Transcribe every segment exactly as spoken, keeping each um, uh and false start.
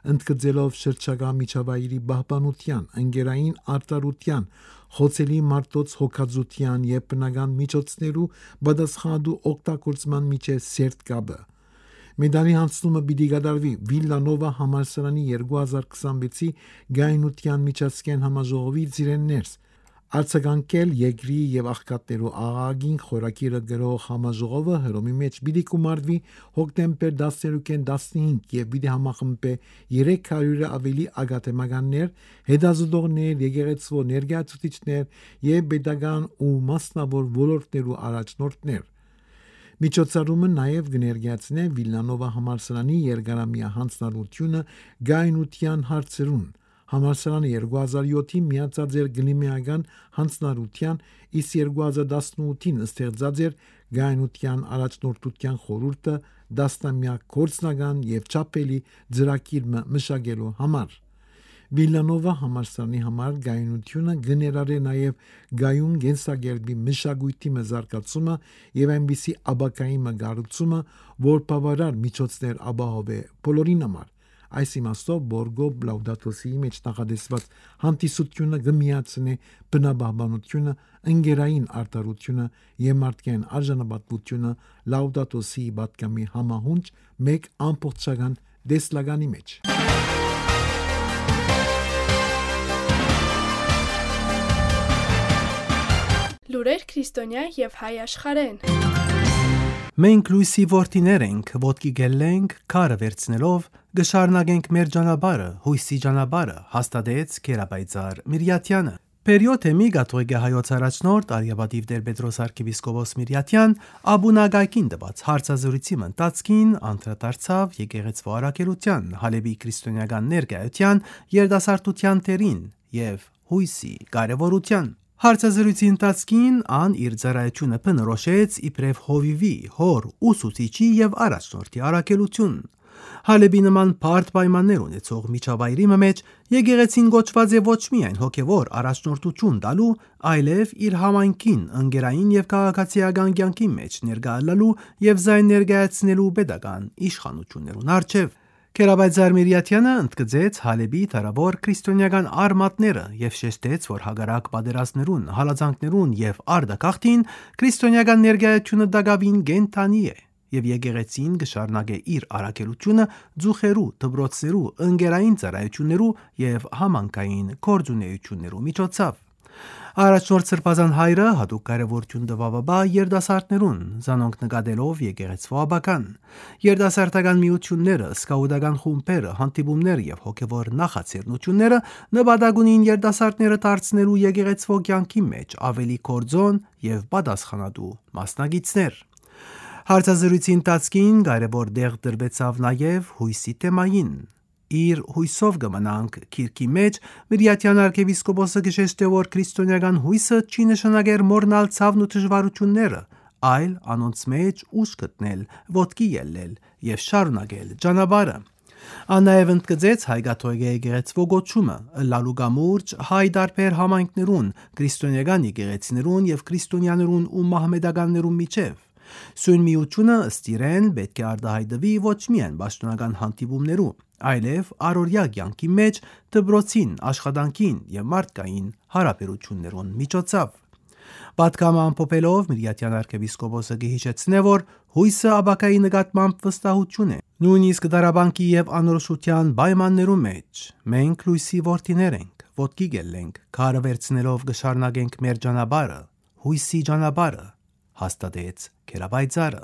ընդգծելով շրջակա միջավայրի պահպանության, ընկերային արտարության, խոցելի մարդոց հոգածության եւ բնական միջոցներու պատասխանատու օգտագործման միջև սերտ կապը։ Մեդալի հանձնումը պիտի կատարվի Վիլլանովա համալսարանի երկու հազար քսանվեցի գայունության միջազգային համաժողովի ծիրեններս արձագանքել երկրի եւ աղքատներու աղագին խորակիրը գրող համաժողովը հռոմի մեջ պիտի կումարվի հոկտեմբեր տասներկու տասնհինգ եւ պիտի համախմբե երեք հարյուրը ավելի ակադեմիականներ, հետազոտողներ, եկեղեցու ներկայացուցիչներ եւ պետական ու մասնավոր ոլորտներու առաջնորդներ։ Միջոցառումը նաև կներկայացնե Վիլլանովա համալսարանի երկարամյա հանձնառությունը գայունության հարցերուն։ Համալսարանը երկու հազար յոթին միացած էր գլիմեական հանձնառության, իսկ երկու հազար տասնութին ստեղծած էր գայունության առաջնորդության խորհուրդը դասնամյակ գործնական եւ չափելի ծրագիր մշակելու համար։ Վիլլանովա համալսարանի համար գայունությունը գներարե նաև գայուն գենսակերպի մշակույթի մզարգացումը եւ այնպիսի աբակայի մգարուցումը, որ բավարար միջոցներ ապահովե բոլորին համար։ Այս իմաստով Բորգո Բլաուդատոսի մեջ նախադեсված հանդիսությունը գմիացնե բնաբահբանությունը, ընկերային արտարությունը եւ մարդկային արժանապատվությունը Լաուդատոսի պատգամի համահունչ մեկ ամբողջական դեսլագանի մեջ։ Լուրեր քրիստոնյա եւ հայ աշխարհեն։ Մենք լույսի որդիներ ենք, ոտքի գելենք, քարը վերցնելով, գշարնագենք մեր ճանապարհը, հույսի ճանապարհը, հաստատեց Քերաբայձար Միրյատյանը։ Պերիոդ է մի գաթողիկե հայոց առաջնորդ Արիավադիվ Տեր Պետրոս arczepiskopos Միրյատյան Աբունագայքին տված հարցազրույցի ընթացքին անդրադարձավ եկեղեցու առաքելության, Հալեբի քրիստոնեական ներկայության, երդասարտության թերին եւ հույսի կարեւորության։ Հարցազրույցի ընթացքին ան իր ծառայությունը բնորոշեց իբրև հովիվի, հոր, ուսուցիչի եւ առաջնորդի առաքելություն։ Հալեբի նման բարդ պայմաններ ունեցող միջավայրի մեջ եկեղեցին գոչված է ոչ միայն հոգևոր առաջնորդություն տալու, այլև իր համայնքին ընկերային եւ քաղաքացիական կյանքի մեջ ներկայալու եւ զայն ներկայացնելու pedagogan իշխանություններուն արչեւ։ Քերաբայձար Միրյատյանը ընդգծեց Հալեբի թարավոր քրիստոնեական արմատները եւ շեշտեց, որ հագարակ պատերազմներուն, հալածանքներուն եւ արդակախտին քրիստոնեական ներկայությունը դակավին գենթանի է եւ եկեղեցին կշարունակե իր առաքելությունը ձուխերու, դբրոցներու, ընկերային ծառայություններու եւ համանքային կորձունեություններու միջոցով։ Առաջնորդ Սրբազան հայրը հատուկ կարևորություն տվավաբա երդասարտներուն, զանոնք նկատելով եկեղեցու աբական։ Երդասարտական միությունները, սկաուտական խումբերը, հանդիպումները եւ հոգեվոր նախաձեռնությունները նպատակ ունին երդասարտները դարձնելու եկեղեցու կյանքի մեջ ավելի կորձոն եւ պատասխանատու մասնագետներ։ Հարցազրույցի ընթացքին կարևոր դեղ դրվեցավ նաեւ հույսի թեմային։ Իր հույսով կմնանք քիրքի մեջ Միրյատյան arczepiskopos-ը գշեշտե, որ քրիստոնեական հույսը չի նշանակեր մոռնալ ցավն ու դժվարությունները, այլ անոնց մեջ ուժ գտնել, ոտքի ելնել եւ շարունակել ճանապարհը։ Ան նաեւ ընդգծեց հայ կաթողիկե եկեղեցու գոչումը լալու գամուրջ հայ դարբեր համայնքներուն, քրիստոնեական եկեղեցիներուն եւ քրիստոնյաներուն ու մահմեդականներուն միջև։ Սույն միությունը ըստ իրեն պետք է արտահայտվի ոչ միայն պաշտոնական հանդիպումներու, այլև առօրյա կյանքի մեջ դպրոցին, աշխատանքին եւ մարդկային հարաբերություններուն միջոցով։ Պատգամը ամփոփելով Միրյատյան arczepiskopos-ը գիհիշեցնե, որ հույսը աբակայի նկատմամբ վստահություն է, նույնիսկ դարաբանկի եւ անորոշության պայմաններու մեջ։ Մենք լույսի որդիներ ենք, ոտքի գելենք, քարը վերցնելով կշարունակենք մեր ճանապարհը, հույսի ճանապարհը, հաստատեց Քերաբայձարը։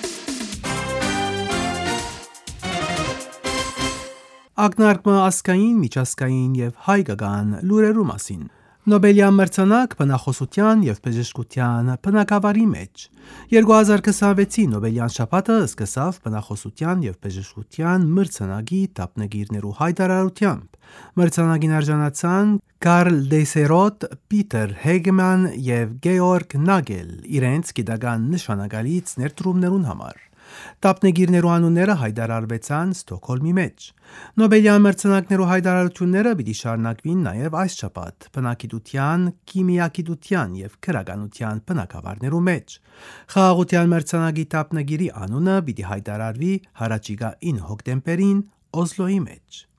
Ակնարկը ասկային, միջազգային եւ հայկական լուրերու մասին։ Նոբելյան մրցանակ բնախոսության եւ բժշկության բնագավառի մեջ երկու հազար քսանվեցի Նոբելյան շաբաթը սկսավ բնախոսության եւ բժշկության մրցանակի դափնեկիրներու հայտարարությամբ։ Մրցանակին արժանացան Կարլ Դեսերոտ, Պիտեր Հեգման եւ Գեորգ Նագել իրենց գիտական նշանակալից ներդրումներուն համար։ Դափնեկիրներու անունները հայտարարվեցան Ստոկհոլմի մեջ։ Նոբելյան մրցանակներու հայտարարությունները պիտի շարունակվին նաև այս շաբաթ բնագիտության, քիմիագիտության եւ քրականության բնագավառներու մեջ։ Խաղաղության մրցանակի դափնեկիրի անունը պիտի հայտարարվի հառաջիկա ինը հոկտեմբերին Օսլոյի մեջ։